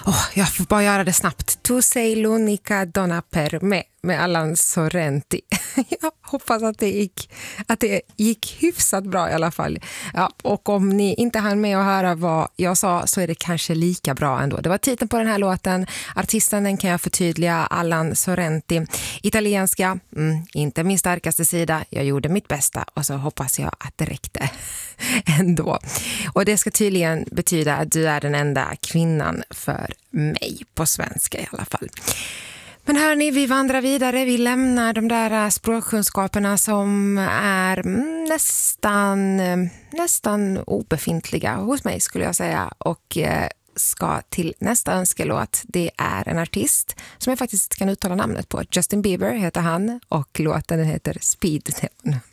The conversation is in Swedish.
Jag får bara göra det snabbt. Tu sei l'unica donna per me med Allan Sorrenti. Jag hoppas att det gick hyfsat bra i alla fall. Ja, och om ni inte hann med att höra vad jag sa så är det kanske lika bra ändå. Det var titeln på den här låten. Artisten, den kan jag förtydliga, Allan Sorrenti. Italienska, inte min starkaste sida. Jag gjorde mitt bästa och så hoppas jag att det räckte ändå. Och det ska tydligen betyda att du är den enda kvinnan för mig, på svenska i alla fall. Men hörni, vi vandrar vidare. Vi lämnar de där språkkunskaperna som är nästan obefintliga hos mig, skulle jag säga. Och ska till nästa önskelåt. Det är en artist som jag faktiskt kan uttala namnet på. Justin Bieber heter han och låten heter Speed Zone.